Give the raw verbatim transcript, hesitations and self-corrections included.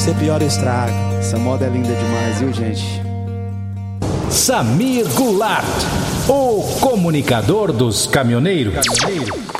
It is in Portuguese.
você piora o estrago. Essa moda é linda demais, viu, gente? Samir Goulart, o comunicador dos caminhoneiros.